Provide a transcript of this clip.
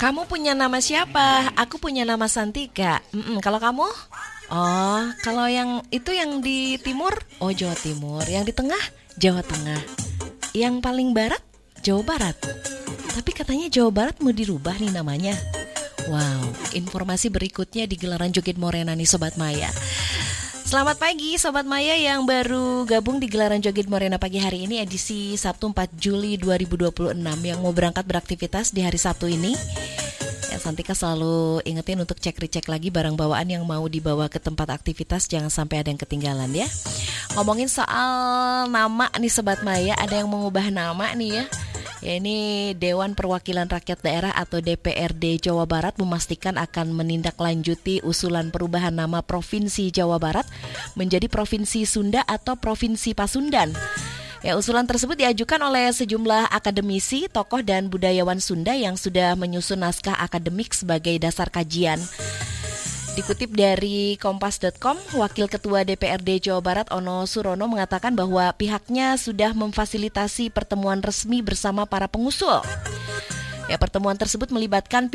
Kamu punya nama siapa? Aku punya nama Santika. Kalau kamu? Oh, kalau yang itu yang di timur? Oh, Jawa Timur. Yang di tengah? Jawa Tengah. Yang paling barat? Jawa Barat. Tapi katanya Jawa Barat mau dirubah nih namanya. Wow, informasi berikutnya di gelaran Joget Morena nih Sobat Maya. Selamat pagi Sobat Maya yang baru gabung di gelaran Joget Morena pagi hari ini edisi Sabtu 4 Juli 2026 yang mau berangkat beraktivitas di hari Sabtu ini. Ya, Santika selalu ingetin untuk cek-recek lagi barang bawaan yang mau dibawa ke tempat aktivitas, jangan sampai ada yang ketinggalan ya. Ngomongin soal nama nih Sobat Maya, ada yang mengubah nama nih ya. Ya, ini Dewan Perwakilan Rakyat Daerah atau DPRD Jawa Barat memastikan akan menindaklanjuti usulan perubahan nama Provinsi Jawa Barat menjadi Provinsi Sunda atau Provinsi Pasundan. Ya, usulan tersebut diajukan oleh sejumlah akademisi, tokoh dan budayawan Sunda yang sudah menyusun naskah akademik sebagai dasar kajian. Dikutip dari kompas.com, Wakil Ketua DPRD Jawa Barat Ono Surono mengatakan bahwa pihaknya sudah memfasilitasi pertemuan resmi bersama para pengusul. Ya, pertemuan tersebut melibatkan